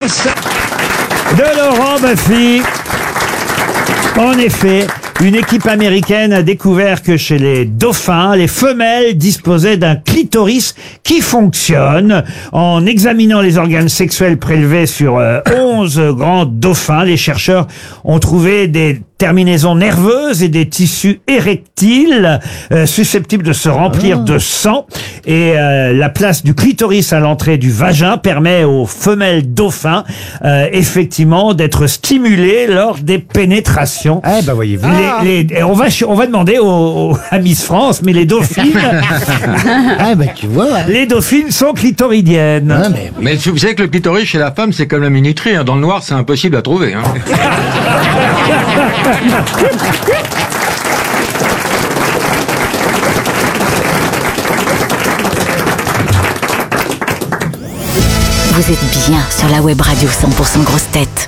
réponse de Laurent Baffy. En effet, une équipe américaine a découvert que chez les dauphins, les femelles disposaient d'un clitoris qui fonctionne. En examinant les organes sexuels prélevés sur 11 grands dauphins, les chercheurs ont trouvé des terminaisons nerveuses et des tissus érectiles susceptibles de se remplir de sang. Et la place du clitoris à l'entrée du vagin permet aux femelles dauphins effectivement d'être stimulées lors des pénétrations. Eh ben voyez-vous. On va demander à Miss France, mais les dauphines, Ah ben tu vois. Hein. les dauphines sont clitoridiennes. Ah, Mais vous savez que le clitoris chez la femme, c'est comme la minuterie. Hein. Dans le noir, c'est impossible à trouver. Hein. Vous êtes bien sur la web radio 100% grosses têtes.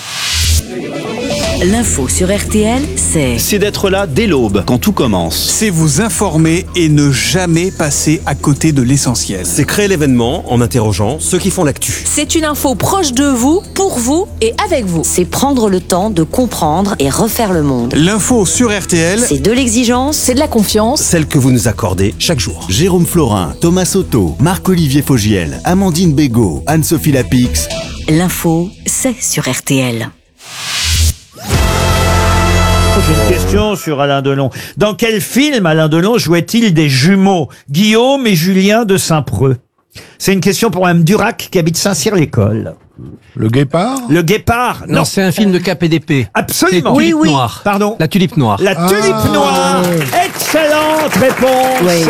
L'info sur RTL, c'est d'être là dès l'aube, quand tout commence. C'est vous informer et ne jamais passer à côté de l'essentiel. C'est créer l'événement en interrogeant ceux qui font l'actu. C'est une info proche de vous, pour vous et avec vous. c'est prendre le temps de comprendre et refaire le monde. L'info sur RTL, C'est de l'exigence, C'est de la confiance. Celle que vous nous accordez chaque jour. Jérôme Florin, Thomas Soto, Marc-Olivier Fogiel, Amandine Bégaud, Anne-Sophie Lapix. l'info, c'est sur RTL. J'ai une question sur Alain Delon. Dans quel film Alain Delon jouait-il des jumeaux, Guillaume et Julien de Saint-Preux? C'est une question pour Mme Durac qui habite Saint-Cyr-l'École. Le guépard. Le guépard? Non, C'est un film de Cap et d'épée. absolument. C'est Tulipe Noire. Pardon? La tulipe noire. La tulipe noire. Excellente réponse. Oui.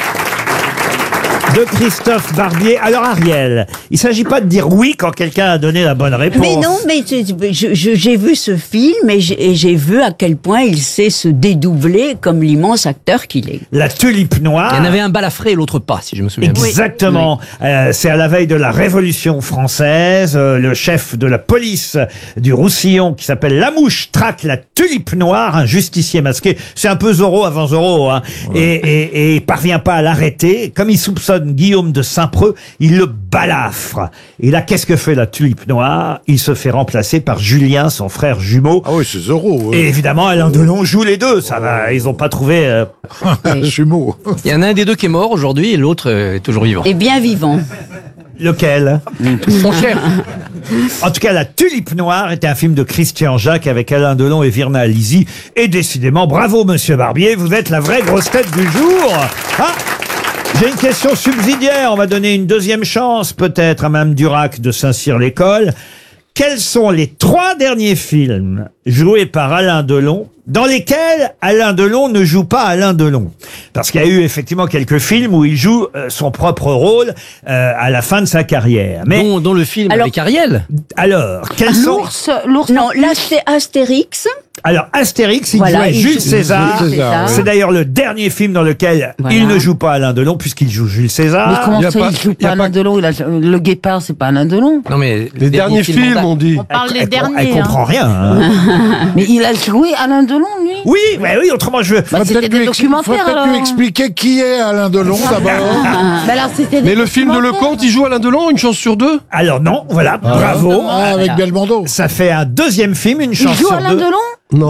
De Christophe Barbier. Alors Ariel, il s'agit pas de dire oui quand quelqu'un a donné la bonne réponse. Mais non, mais j'ai vu ce film et j'ai vu à quel point il sait se dédoubler comme l'immense acteur qu'il est. La tulipe noire. Il y en avait un balafré et l'autre pas, si je me souviens bien. Exactement. C'est à la veille de la Révolution française. Le chef de la police du Roussillon, qui s'appelle Lamouche, traque la tulipe noire, un justicier masqué. C'est un peu Zorro avant Zorro, hein. Et il parvient pas à l'arrêter. Comme il soupçonne Guillaume de Saint-Preux, il le balafre. Et là, qu'est-ce que fait la tulipe noire? Il se fait remplacer par Julien, son frère jumeau. Ah oui, c'est Zorro. Et évidemment, Alain Delon joue les deux. Ça va, ils ont pas trouvé. Jumeau. Il y en a un des deux qui est mort aujourd'hui et l'autre est toujours vivant. Et bien vivant. Lequel? Son cher. En tout cas, La Tulipe Noire était un film de Christian Jacques avec Alain Delon et Virna Alizzi. Et décidément, bravo Monsieur Barbier, vous êtes la vraie grosse tête du jour. Ah, j'ai une question subsidiaire. On va donner une deuxième chance peut-être à Mme Durac de Saint-Cyr-l'École. Quels sont les 3 derniers films joués par Alain Delon dans lesquels Alain Delon ne joue pas Alain Delon? Parce qu'il y a eu effectivement quelques films où il joue son propre rôle à la fin de sa carrière. Mais Dont le film Alors- avec Ariel. alors, quels sont... L'ours. Non, là c'est Astérix. Alors, Astérix, il Voilà, jouait il Jules joue César. Jules César. C'est d'ailleurs le dernier film dans lequel Voilà. il ne joue pas Alain Delon, puisqu'il joue Jules César. Mais comment y a ça, pas- il joue y a pas Alain Delon? Le guépard, c'est pas Alain Delon. Non mais Les derniers films, on dit. Parle des Elle derniers. comprend rien. Hein. Mais il a joué Alain Delon, lui. Oui, mais oui, autrement je veux... C'était des documentaires, Faut peut-être alors. lui expliquer qui est Alain Delon d'abord. Mais alors, c'était des Mais le film de Lecomte, il joue Alain Delon, une chance sur deux? Alors non, voilà, bravo. Ah, avec Belmondo. Ça fait un deuxième film, une Il chance joue sur Alain deux. Delon? Non.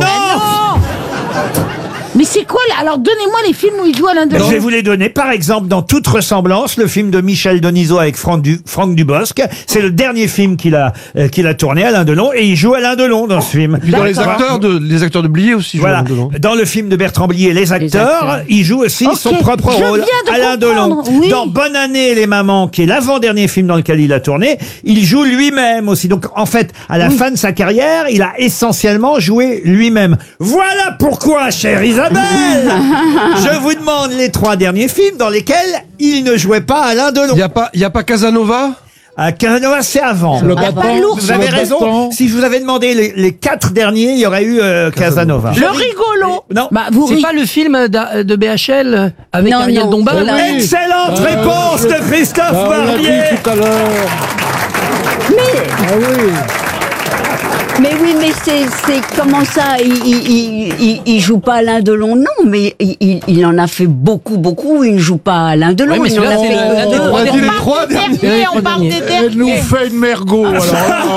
Mais c'est quoi là? Alors donnez-moi les films où il joue Alain Ben, Delon. je vais vous les donner. Par exemple, dans Toute ressemblance, le film de Michel Denisot avec Franck Dubosc. C'est le dernier film qu'il a tourné, Alain Delon, et il joue Alain Delon dans ce film. Puis dans les acteurs de Blier aussi, Voilà. Alain Delon. Dans le film de Bertrand Blier, Les acteurs, il joue aussi Ok, son propre je rôle, viens de Alain Delon. comprendre, oui. Dans Bonne année les mamans, qui est l'avant-dernier film dans lequel il a tourné, il joue lui-même aussi. Donc en fait, à la fin de sa carrière, il a essentiellement joué lui-même. Voilà pourquoi, chère Isabelle, je vous demande les 3 derniers films dans lesquels il ne jouait pas Alain Delon. Il y a pas Casanova? À Casanova, c'est avant. Le Ah, bâton. bah, l'ours. Vous avez le raison. bâton. Si je vous avais demandé les 4 derniers, il y aurait eu Casanova. Le rigolo. Non. Bah, vous C'est pas le film de BHL avec Non, Ariel non. Dombal? Voilà. Oui. Excellente réponse de Christophe Ah, on l'a Barbier. dit tout à l'heure. Ah oui. Mais oui, mais c'est comment ça? Il joue pas Alain Delon, non, mais il en a fait beaucoup. Il ne joue pas Alain Delon. Oui, mais il en celui-là, a c'est fait un des On trois a dit les derniers. 3 derniers. On parle des Elle nous derniers. fait une mergot, alors.